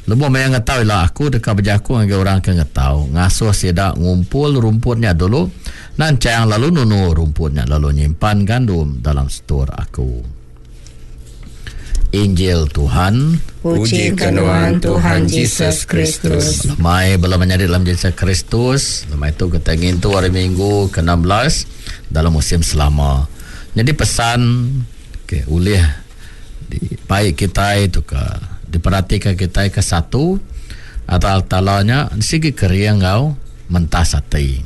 Lepas mayang ngetau lah aku dekat berjaku dengan orang ke ngetau. Ngasuh sedak ngumpul rumputnya dulu. Nancang lalu nunu rumputnya. Lalu nyimpan gandum dalam stor aku. Injil Tuhan. Puji kenuan Tuhan Yesus Kristus. Lemai belum menjadi dalam Yesus Kristus. Lemai itu kita ingin tu hari Minggu ke-16 dalam musim selama. Jadi pesan ulih baik kita itu ke diperhatikan kita ke satu atau talanya segi keriang kau mentas hati.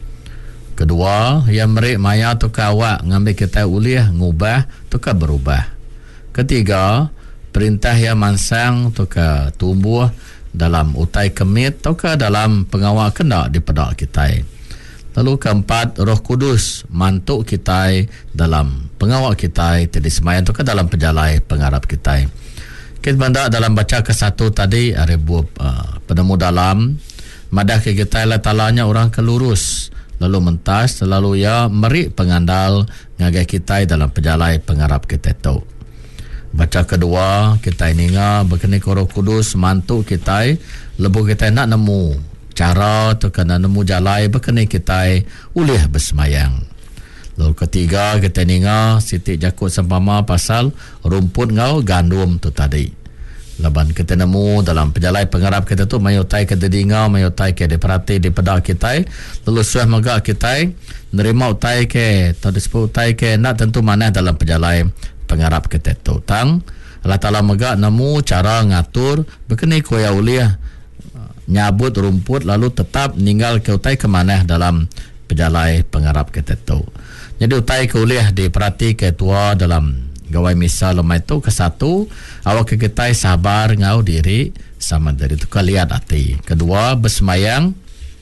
Kedua, yang merik maya tu ke awak ngambil kita ulih ngubah tu ke berubah. Ketiga, perintah yang mansang tu ke tumbuh dalam utai kemit tu ke dalam pengawal kendak di pedak kita. Lalu keempat, Roh Kudus mantuk kita dalam pengawal kita tadi semayan tu ke dalam penjalai pengharap kita. Kita benda dalam baca ke satu tadi ada penemu dalam madah ke kita Allah Ta'alanya orang kelurus lalu mentas selalu ya merik pengandal ngagai kita dalam penjalai pengharap kita tu. Baca kedua kita ini berkini Roh Kudus mantuk kita lebu kita nak nemu cara tu kena nemu jalai berkini kita ulih bersemayang. Lalu ketiga kita ni Siti Jakut sempama pasal rumput ngau gandum tu tadi. Laban kita nemu dalam penjalai pengharap kita tu mayutai ke dedinga mayutai ke diperhati di pedak kita. Lalu suah maga kita nerima utai ke atau disebut utai ke nak tentu mana dalam penjalai pengharap kita tu. Tang Allah Ta'ala maga nemu cara ngatur berkini koya uliah nyabut rumput lalu tetap ninggal ke utai ke mana dalam penjalai pengharap kita tu. Jadi utai ke uliah diperhati ke tua dalam gawai misal lemai tu ke satu awak ke kita sabar ngau diri sama dari tu lihat hati. Kedua bersemayang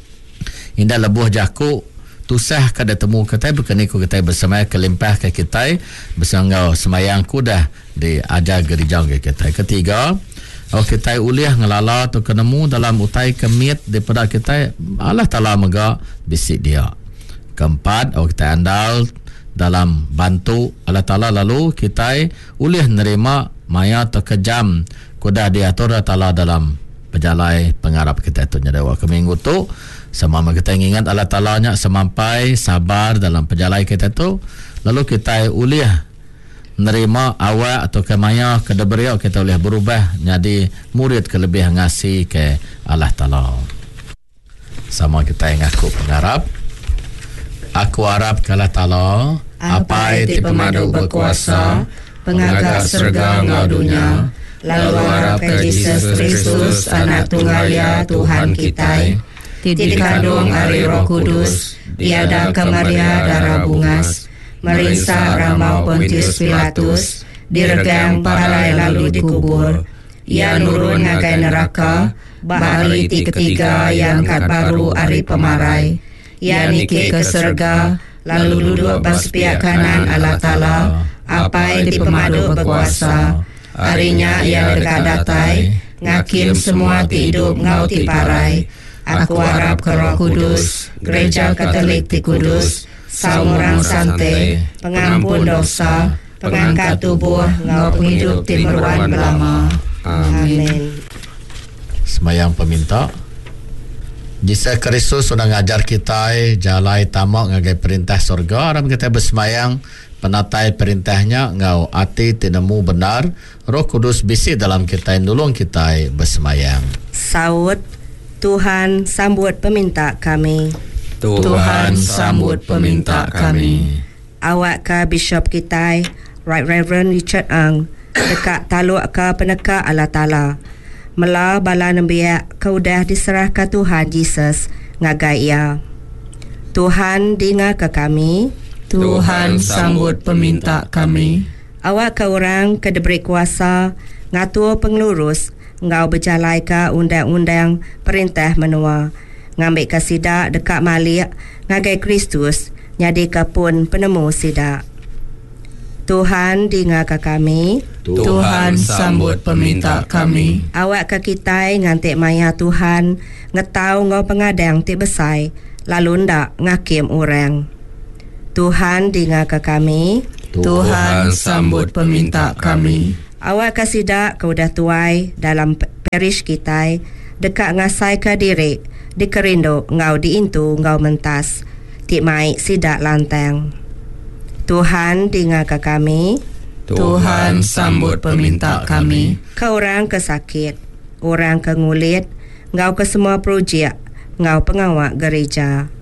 indah lebuh jaku tusah kada temu kita berkeni ku kita bersemayang kelimpah ke kita bersangau semayang kudah diajar gerijau ke kita. Ketiga awak kita uliah ngelala tu kenemu dalam utai kemit daripada kita Allah Ta'ala mega bisik dia. Keempat awak kita andal dalam bantu Allah Ta'ala lalu kita ulih nerima maya terkejam kudah diatur Allah Ta'ala dalam penjalai pengharap kita itu. Jadi awak ke minggu tu semama kita ingat Allah Ta'alanya semampai sabar dalam penjalai kita tu lalu kita ulih nerima awak atau kemaya kedeberiau kita boleh berubah jadi murid kelebih ngasih ke Allah Ta'ala. Sama kita yang aku pengharap aku harap ke Allah Ta'ala apa ti pemadu berkuasa pengagak serga ngadunya lalu harap ke Yesus Kristus anak tunggal ya Tuhan kita dikandung ari Roh Kudus diada ke Maria darah bungas merisa ramau Pontius Pilatus diregang pahalai lalu dikubur ia nurun ngagai neraka bahari ti ketiga yang kat baru ari pemarai ia niki ke surga lalu duduk pas pihak kanan Allah Ta'ala apa di pemadu berkuasa harinya ia dekat datai ngakim semua ti hidup ngau ti parai. Aku harap ke Roh Kudus Gereja Katolik ti Kudus saumurang sante pengampun dosa pengangkat tubuh ngau penghidup ti meruan belama. Amin. Semayang peminta Yesus Kristus sudah ngajar kita jalai tamak ngagai perintah surga. Aram kita bersemayang penatai perintahnya ngau ati tinemu benar Roh Kudus bisi dalam kita nulung kita bersemayang. Saud Tuhan sambut peminta kami. Tuhan sambut peminta kami. Awak ke Bishop kita Right Reverend Richard Ang dekat taluk ke peneka Allah Ta'ala mela bala nembiak kaudah diserah ke Tuhan Yesus ngagai ia. Tuhan dengar ke kami. Tuhan sambut peminta kami. Awak ke orang ke diberi kuasa ngatur pengelurus ngau berjalai ke undang-undang perintah menua ngambil ke sidak dekat Malik ngagai Kristus nyadi ke pun penemu sidak. Tuhan dengar ke kami. Tuhan sambut peminta kami. Awak ke kita ngantik maya Tuhan ngetau ngau pengadang ti besai lalu ndak ngakim orang. Tuhan dengar ke kami. Tuhan sambut peminta kami. Awak kasidak kau dah tuai dalam rish kitai dekat ngasai ke diri dikerindo ngau diintu ngau mentas tik mai sidak lantang. Tuhan dengar ke kami. Tuhan sambut peminta kami. Ke orang kesakit, orang ke ngulit, ngau ke semua projek, ngau pengawak gereja.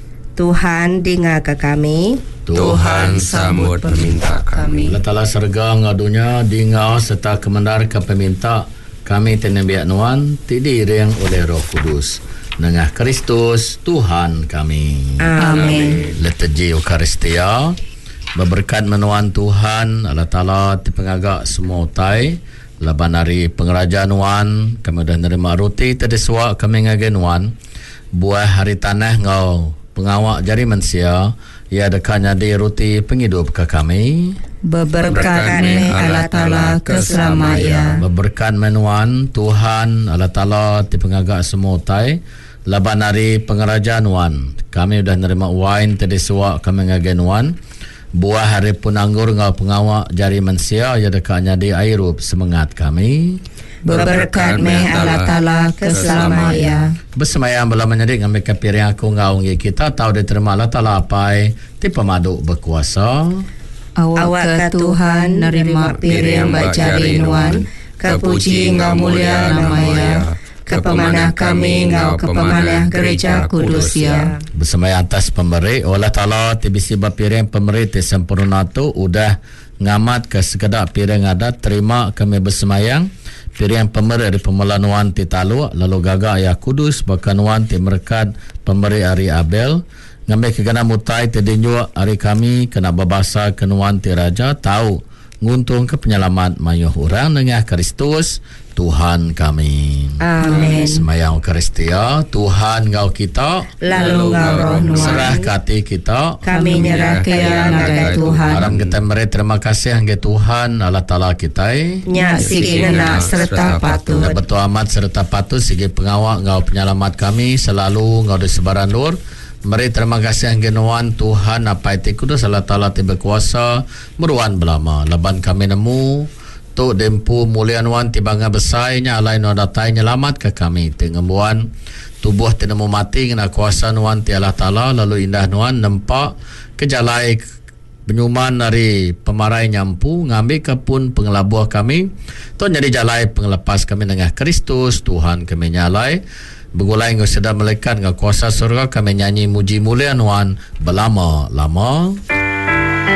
Tuhan dengar ke kami. Tuhan sambut peminta kami. Allah Ta'ala serga ngadunya dengar serta kemendar ke peminta kami tenembiak nuan tidiriang oleh Roh Kudus. Nengah Kristus Tuhan kami. Amin. Liturgi Eukaristia berberkat menuan Tuhan Allah Ta'ala di pengagak semua utai laban hari pengerajaan wan kami dah nerima roti tadi suak kami ngagen wan buah hari tanah ngau pengawak jari manusia ia dekatnya di roti penghidup ke kami. Berberkat Allah Ta'ala keselamanya. Berberkat menuan Tuhan Allah Ta'ala di pengagak semua utai laban hari pengerajaan wan kami dah nerima wine tadi suak kami ngagen wan buah hari pun anggur ngau pengawak jari manusia ia dekatnya di airup semangat kami. Berberkat Allah Ta'ala keselamanya. Bersemayam belah menyedik ngambil kepiring aku ngau ngi kita tahu diterima Allah Ta'ala apai ti pemaduk berkuasa. Awak ke Tuhan nerima piring bajari nuan kepuji ngau mulia namanya. Kepemanah kami ngau kepemanah gereja kudus ya. Bersemayam atas pemberi Allah Ta'ala ti bisi bapiring pemberi ti sempurna tu udah ngamat ke sekedar piring ada terima kami bersemayang piring pemberi dari pemelanuan ti talu lalu gagak ya kudus bahkan wan ti merkat pemberi hari Abel ngambil kegana mutai ti dinjua hari kami kena babasa kenuan ti raja tahu nguntung ke penyelamat mayuh orang dengan Kristus Tuhan kami. Amin. Semayang Eukaristia Tuhan ngau kita Lalu ngau roh nuan serah kati kita kami nyerah ke ngagai Tuhan. Aram kita beri terima kasih angge Tuhan Allah Ta'ala kita Nyak sigi ngena serta patut. betul amat serta patut segi pengawak ngau penyelamat kami selalu ngau di sebaran lur. Mari terima kasih angge nuan Tuhan apa itu kudus Allah Ta'ala ti berkuasa meruan belama laban kami nemu tu dempu mulia nuan ti bangga besainya alai no datai nyelamat ke kami tengembuan tubuh tinemu mati ngena kuasa nuan ti Allah Ta'ala lalu indah nuan nempak kejalai penyuman dari pemarai nyampu ngambil ke pun pengelabuh kami tu jadi jalai pengelepas kami dengan Kristus Tuhan kami nyalai begulai ngau sedar melekat ngau kuasa surga kami nyanyi muji mulia nuan belama-lama.